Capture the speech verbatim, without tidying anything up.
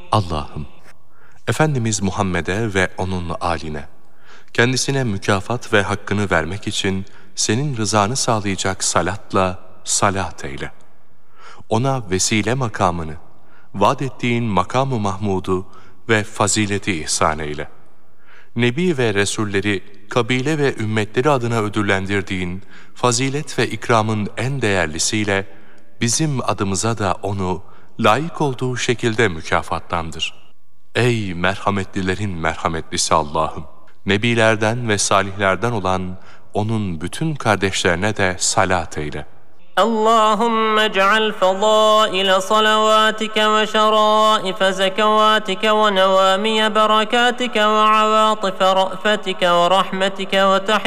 Allah'ım, Efendimiz Muhammed'e ve onun âline, kendisine mükafat ve hakkını vermek için senin rızanı sağlayacak salatla salat eyle. Ona vesile makamını, vaat ettiğin makam-ı mahmudu ve fazileti ihsan eyle. Nebi ve Resulleri, kabile ve ümmetleri adına ödüllendirdiğin fazilet ve ikramın en değerlisiyle bizim adımıza da onu layık olduğu şekilde mükafatlandır. Ey merhametlilerin merhametlisi Allah'ım! Nebilerden ve salihlerden olan onun bütün kardeşlerine de salat eyle. اللهم اجعل فضائل صلواتك وشرائف زكواتك ونوامي بركاتك وعواطف رأفتك ورحمتك وتحية